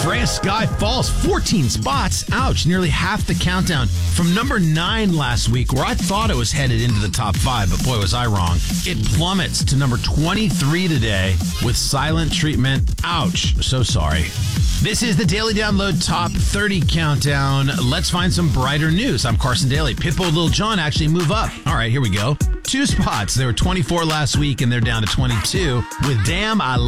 Andreas Sky falls 14 spots. Ouch, nearly half the countdown. From number 9 last week, where I thought it was headed into the top 5, but boy, was I wrong. It plummets to number 23 today with Silent Treatment. Ouch, so sorry. This is the Daily Download Top 30 Countdown. Let's find some brighter news. I'm Carson Daly. Pitbull and Lil Jon actually move up. All right, here we go. 2 spots. They were 24 last week, and they're down to 22 with Damn I